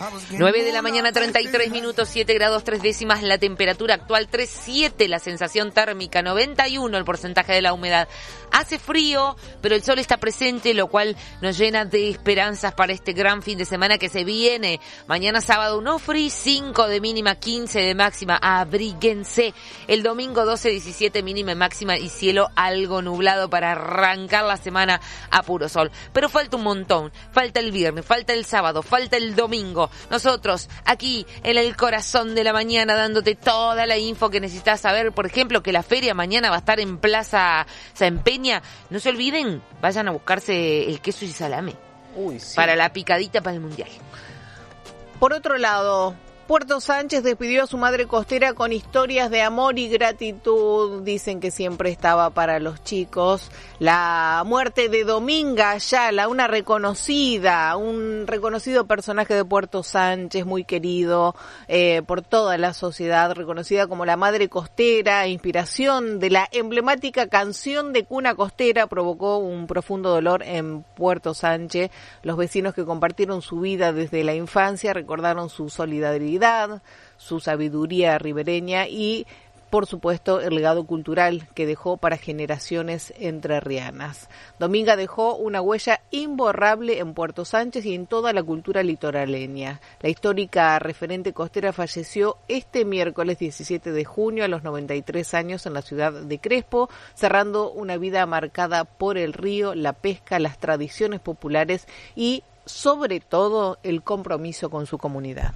9 de la mañana, 33 minutos, 7 grados 3 décimas, la temperatura actual 3,7, la sensación térmica 91, el porcentaje de la humedad. Hace frío, pero el sol está presente, lo cual nos llena de esperanzas para este gran fin de semana que se viene. Mañana sábado, Onofri, 5 de mínima, 15 de máxima, abríguense. El domingo 12, 17 mínima y máxima y cielo algo nublado para arrancar la semana a puro sol. Pero falta un montón, falta el viernes, falta el sábado, falta el domingo. Nosotros, aquí en el corazón de la mañana, dándote toda la info que necesitas saber. Por ejemplo, que la feria mañana va a estar en Plaza San Peña. No se olviden, vayan a buscarse el queso y salame. Uy, sí. Para la picadita para el mundial. Por otro lado, Puerto Sánchez despidió a su madre costera con historias de amor y gratitud. Dicen que siempre estaba para los chicos. La muerte de Dominga Ayala, un reconocido personaje de Puerto Sánchez, muy querido por toda la sociedad, reconocida como la madre costera, inspiración de la emblemática canción de cuna costera, provocó un profundo dolor en Puerto Sánchez. Los vecinos que compartieron su vida desde la infancia recordaron su solidaridad, su sabiduría ribereña y, por supuesto, el legado cultural que dejó para generaciones entrerrianas. Dominga dejó una huella imborrable en Puerto Sánchez y en toda la cultura litoraleña. La histórica referente costera falleció este miércoles 17 de junio a los 93 años en la ciudad de Crespo, cerrando una vida marcada por el río, la pesca, las tradiciones populares y, sobre todo, el compromiso con su comunidad.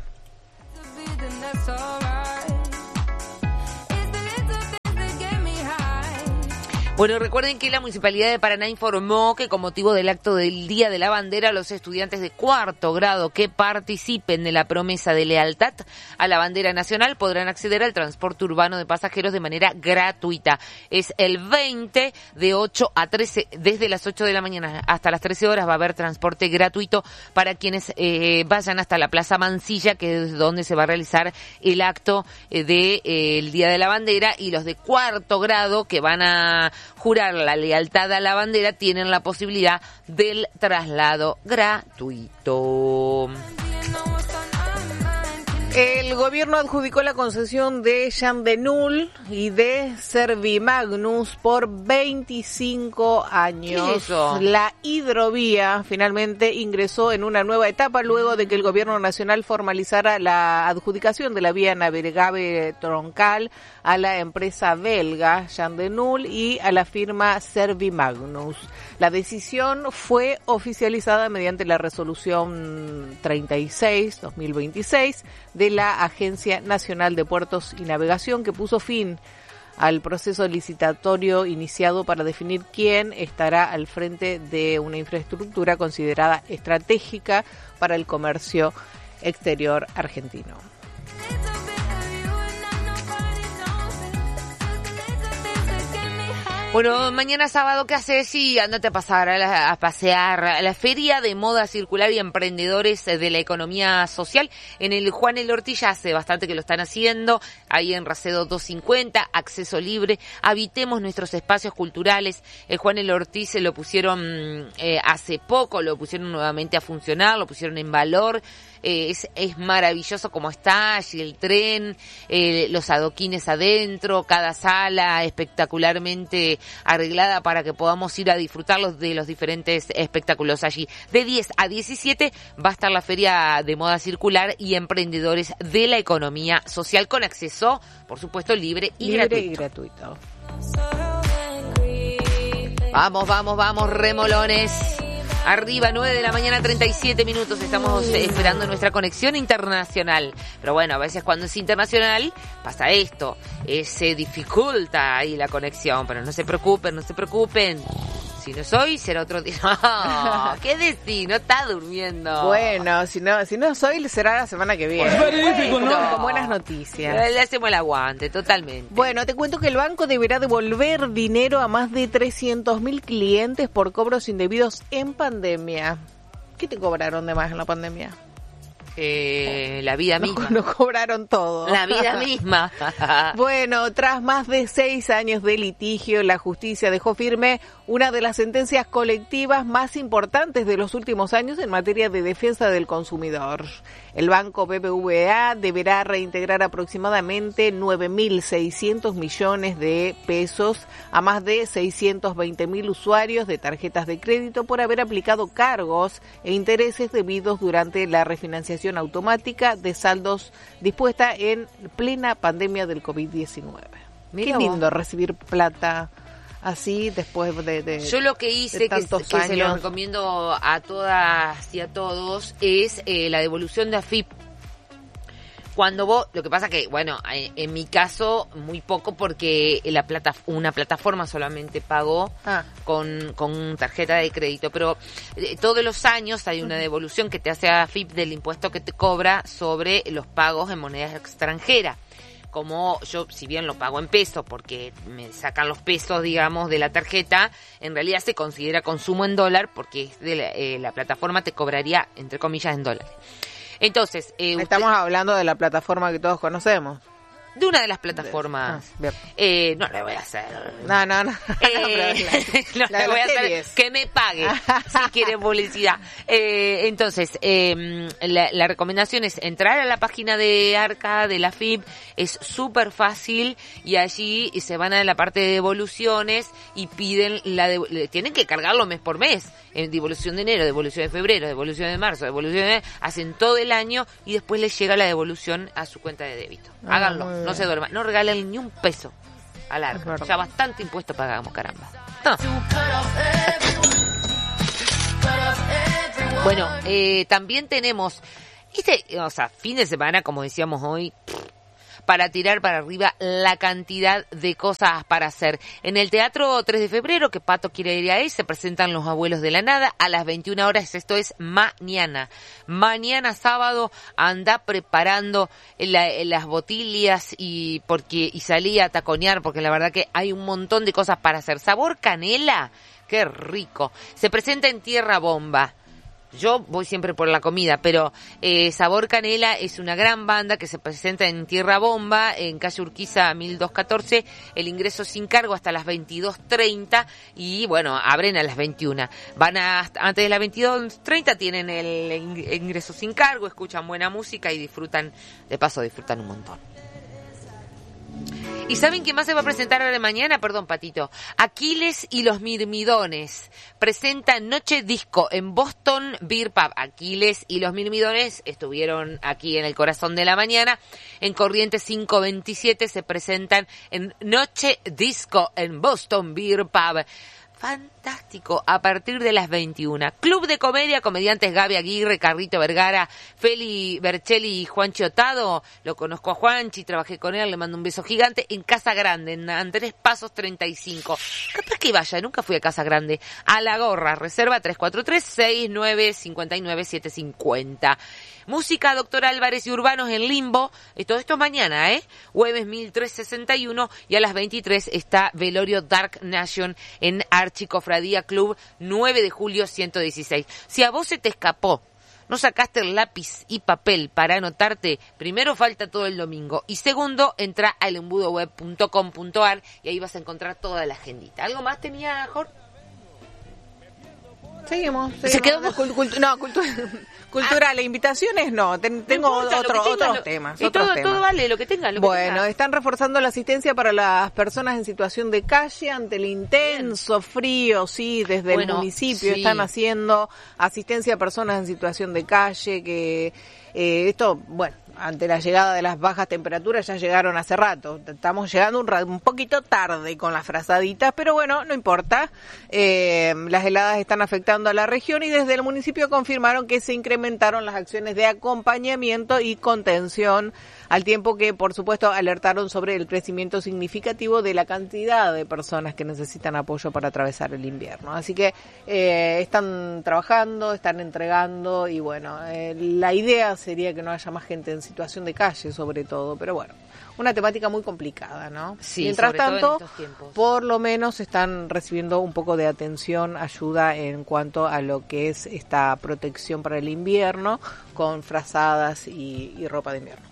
Bueno, recuerden que la Municipalidad de Paraná informó que con motivo del acto del Día de la Bandera, los estudiantes de cuarto grado que participen de la promesa de lealtad a la bandera nacional podrán acceder al transporte urbano de pasajeros de manera gratuita. Es el 20 de 8 a 13, desde las 8 de la mañana hasta las 13 horas va a haber transporte gratuito para quienes vayan hasta la Plaza Mansilla, que es donde se va a realizar el acto del Día de la Bandera, y los de cuarto grado que van a jurar la lealtad a la bandera tienen la posibilidad del traslado gratuito. El gobierno adjudicó la concesión de Jean de Null y de Servimagnus por 25 años. ¿Qué es eso? La hidrovía finalmente ingresó en una nueva etapa luego de que el gobierno nacional formalizara la adjudicación de la vía navegable troncal a la empresa belga Jean de Null y a la firma Servimagnus. La decisión fue oficializada mediante la resolución 36/2026 de la Agencia Nacional de Puertos y Navegación, que puso fin al proceso licitatorio iniciado para definir quién estará al frente de una infraestructura considerada estratégica para el comercio exterior argentino. Bueno, mañana sábado, ¿qué haces? Sí, andate a pasear a la Feria de Moda Circular y Emprendedores de la Economía Social en el Juan El Ortiz. Ya hace bastante que lo están haciendo, ahí en Racedo 250, acceso libre. Habitemos nuestros espacios culturales. El Juan El Ortiz se lo pusieron hace poco, lo pusieron nuevamente a funcionar, lo pusieron en valor. Es maravilloso como está, allí el tren, los adoquines adentro, cada sala espectacularmente arreglada para que podamos ir a disfrutar de los diferentes espectáculos allí. De 10 a 17 va a estar la Feria de Moda Circular y Emprendedores de la Economía Social, con acceso, por supuesto, libre y gratuito. Vamos, remolones. Arriba, 9 de la mañana, 37 minutos. Estamos esperando nuestra conexión internacional. Pero bueno, a veces cuando es internacional pasa esto. Se dificulta ahí la conexión. Pero no se preocupen. Si no soy, será otro día. No, ¿qué decís? No está durmiendo. Bueno, si no soy, será la semana que viene. Bueno, con buenas noticias. Le hacemos el aguante, totalmente. Bueno, te cuento que el banco deberá devolver dinero a más de 300.000 clientes por cobros indebidos en pandemia. ¿Qué te cobraron de más en la pandemia? La vida misma. Nos cobraron todo. La vida misma. Bueno, tras más de 6 años de litigio, la justicia dejó firme una de las sentencias colectivas más importantes de los últimos años en materia de defensa del consumidor. El banco BBVA deberá reintegrar aproximadamente 9.600 millones de pesos a más de 620.000 usuarios de tarjetas de crédito por haber aplicado cargos e intereses debidos durante la refinanciación automática de saldos dispuesta en plena pandemia del COVID-19. Qué lindo recibir plata así después de yo lo que hice, que se lo recomiendo a todas y a todos, es la devolución de AFIP. Cuando vos, lo que pasa que, bueno, en mi caso, muy poco, porque una plataforma solamente pagó con tarjeta de crédito, pero todos los años hay una devolución que te hace AFIP del impuesto que te cobra sobre los pagos en moneda extranjera. Como yo, si bien lo pago en pesos, porque me sacan los pesos, digamos, de la tarjeta, en realidad se considera consumo en dólar, porque es de la plataforma te cobraría, entre comillas, en dólares. Entonces, estamos hablando de la plataforma que todos conocemos. De una de las plataformas. No le voy a hacer. No. No le voy a hacer que me pague si quiere publicidad. Entonces, la recomendación es entrar a la página de Arca, de la FIP. Es súper fácil y allí se van a la parte de devoluciones y piden tienen que cargarlo mes por mes. Devolución de enero, devolución de febrero, devolución de marzo, hacen todo el año y después les llega la devolución a su cuenta de débito. Háganlo, no se duerman, no regalen ni un peso al Arca. Ya bastante impuesto pagamos, caramba. Bueno, también tenemos, fin de semana, como decíamos hoy, para tirar para arriba la cantidad de cosas para hacer. En el Teatro 3 de Febrero, que Pato quiere ir ahí, se presentan Los Abuelos de la Nada a las 21 horas. Esto es mañana. Mañana sábado, anda preparando las botillas y salí a taconear, porque la verdad que hay un montón de cosas para hacer. Sabor canela, qué rico. Se presenta en Tierra Bomba. Yo voy siempre por la comida, pero Sabor Canela es una gran banda que se presenta en Tierra Bomba, en calle Urquiza 1214, el ingreso sin cargo hasta las 22:30 y bueno, abren a las 21. Antes de las 22:30 tienen el ingreso sin cargo, escuchan buena música y disfrutan un montón. ¿Y saben quién más se va a presentar ahora de mañana? Perdón, Patito. Aquiles y los Mirmidones presentan Noche Disco en Boston Beer Pub. Aquiles y los Mirmidones estuvieron aquí en el corazón de la mañana. En Corrientes 527 se presentan en Noche Disco en Boston Beer Pub. Fantástico, a partir de las 21. Club de Comedia, comediantes Gaby Aguirre, Carrito Vergara, Feli Berchelli y Juanchi Otado. Lo conozco a Juanchi, trabajé con él, le mando un beso gigante. En Casa Grande, en Andrés Pasos 35. Capaz que vaya, nunca fui a Casa Grande. A La Gorra, reserva 343-6959-750. Música, Doctor Álvarez y Urbanos en Limbo. Todo esto es mañana, Jueves 1361 y a las 23 está Velorio Dark Nation en Archicofradía Club 9 de julio 116. Si a vos se te escapó, no sacaste el lápiz y papel para anotarte, primero falta todo el domingo y segundo, entra a elembudoweb.com.ar y ahí vas a encontrar toda la agendita. ¿Algo más tenía, Jorge? Seguimos. ¿Se quedó? Cultural, invitaciones no, tengo otros temas. Todo vale, lo que tengan. Bueno, están reforzando la asistencia para las personas en situación de calle ante el intenso frío, desde el municipio están haciendo asistencia a personas en situación de calle, que ante la llegada de las bajas temperaturas ya llegaron hace rato. Estamos llegando un poquito tarde con las frazaditas, pero bueno, no importa. Las heladas están afectando a la región y desde el municipio confirmaron que se incrementaron las acciones de acompañamiento y contención, al tiempo que, por supuesto, alertaron sobre el crecimiento significativo de la cantidad de personas que necesitan apoyo para atravesar el invierno. Así que están trabajando, están entregando y bueno, la idea sería que no haya más gente en situación de calle, sobre todo, pero bueno, una temática muy complicada, ¿no? Sí, mientras tanto, por lo menos están recibiendo un poco de atención, ayuda en cuanto cuanto a lo que es esta protección para el invierno con frazadas y ropa de invierno.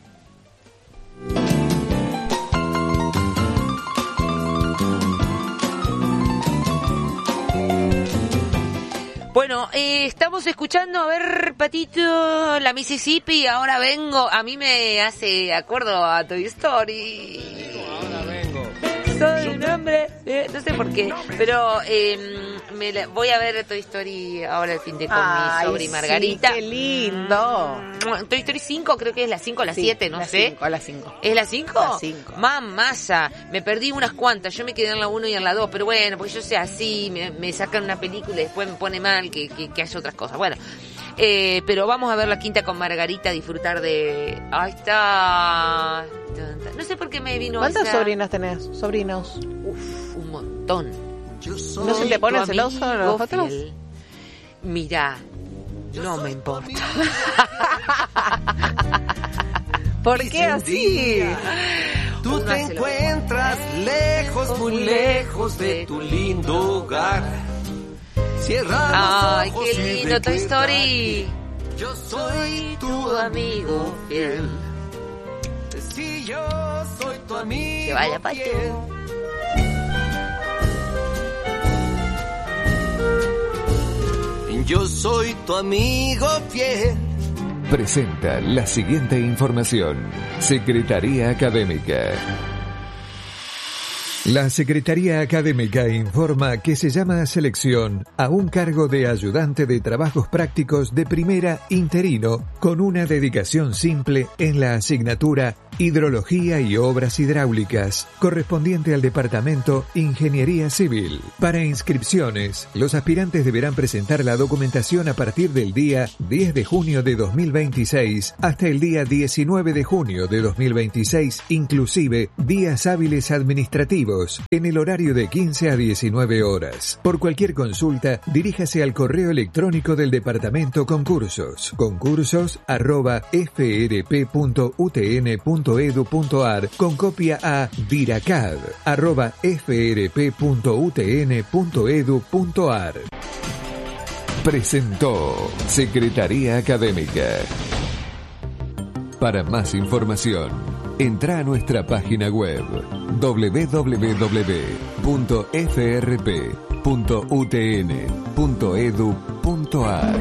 Bueno, estamos escuchando, a ver, Patito, la Mississippi, ahora vengo, a mí me hace acuerdo a Toy Story. Ahora vengo. Soy un hombre, no sé por qué, pero voy a ver Toy Story ahora el fin de con mi sobri Margarita. Sí, qué lindo. Toy Story 5, creo que es la 5 o la 7, no sé. La 5. ¿Es la 5? La 5. Mamasa, me perdí unas cuantas, yo me quedé en la 1 y en la 2, pero bueno, porque yo sé así, me sacan una película y después me pone mal que haya otras cosas. Bueno, pero vamos a ver la quinta con Margarita, disfrutar de... Ahí está... No sé por qué me vino ¿Cuántas esa... sobrinas tenés? Sobrinos. Uf, un montón. ¿No se te ponen celosos los otros? Mirá, no me importa. ¿Por qué así? Tú te encuentras lejos, muy lejos de tu lindo hogar. Cierra los ojos. Ay, qué lindo Toy Story. Yo soy tu amigo fiel. Si yo soy tu amigo Que vaya Pato. fiel. Yo soy tu amigo fiel. Presenta la siguiente información. Secretaría Académica. La Secretaría Académica informa que se llama a selección a un cargo de ayudante de trabajos prácticos de primera interino con una dedicación simple en la asignatura Hidrología y Obras Hidráulicas, correspondiente al Departamento Ingeniería Civil. Para inscripciones, los aspirantes deberán presentar la documentación a partir del día 10 de junio de 2026 hasta el día 19 de junio de 2026, inclusive días hábiles administrativos, en el horario de 15 a 19 horas. Por cualquier consulta, diríjase al correo electrónico del Departamento Concursos, concursos@frp.utn.edu.ar, con copia a diracad@frp.utn.edu.ar. Presentó Secretaría Académica. Para más información, entra a nuestra página web www.frp.utn.edu.ar.